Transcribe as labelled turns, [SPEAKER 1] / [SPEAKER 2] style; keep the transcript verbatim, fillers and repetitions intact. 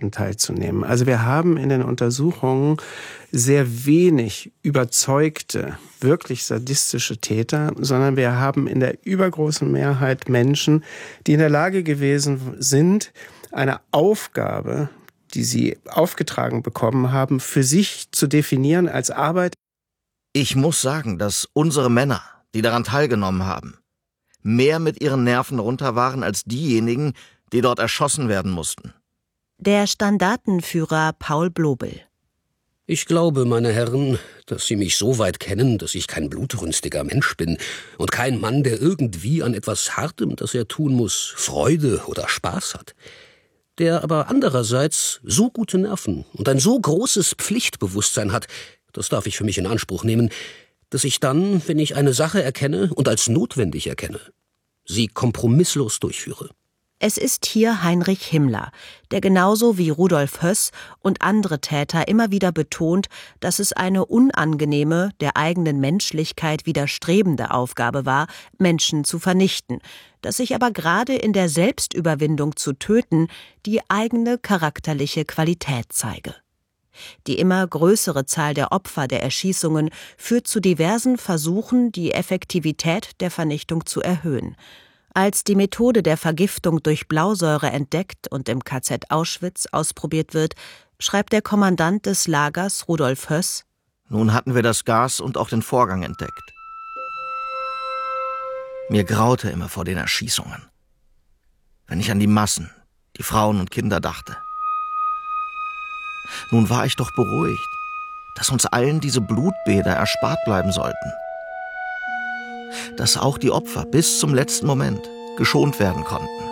[SPEAKER 1] Straftaten teilzunehmen. Also wir haben in den Untersuchungen sehr wenig überzeugte, wirklich sadistische Täter, sondern wir haben in der übergroßen Mehrheit Menschen, die in der Lage gewesen sind, eine Aufgabe, die sie aufgetragen bekommen haben, für sich zu definieren als Arbeit.
[SPEAKER 2] Ich muss sagen, dass unsere Männer, die daran teilgenommen haben, mehr mit ihren Nerven runter waren als diejenigen, die dort erschossen werden mussten.
[SPEAKER 3] Der Standartenführer Paul Blobel.
[SPEAKER 4] Ich glaube, meine Herren, dass Sie mich so weit kennen, dass ich kein blutrünstiger Mensch bin und kein Mann, der irgendwie an etwas Hartem, das er tun muss, Freude oder Spaß hat. Der aber andererseits so gute Nerven und ein so großes Pflichtbewusstsein hat, das darf ich für mich in Anspruch nehmen, dass ich dann, wenn ich eine Sache erkenne und als notwendig erkenne, sie kompromisslos durchführe.
[SPEAKER 3] Es ist hier Heinrich Himmler, der genauso wie Rudolf Höss und andere Täter immer wieder betont, dass es eine unangenehme, der eigenen Menschlichkeit widerstrebende Aufgabe war, Menschen zu vernichten, dass sich aber gerade in der Selbstüberwindung zu töten die eigene charakterliche Qualität zeige. Die immer größere Zahl der Opfer der Erschießungen führt zu diversen Versuchen, die Effektivität der Vernichtung zu erhöhen. Als die Methode der Vergiftung durch Blausäure entdeckt und im K Z Auschwitz ausprobiert wird, schreibt der Kommandant des Lagers Rudolf Höss:
[SPEAKER 2] Nun hatten wir das Gas und auch den Vorgang entdeckt. Mir graute immer vor den Erschießungen, wenn ich an die Massen, die Frauen und Kinder dachte. Nun war ich doch beruhigt, dass uns allen diese Blutbäder erspart bleiben sollten. Dass auch die Opfer bis zum letzten Moment geschont werden konnten.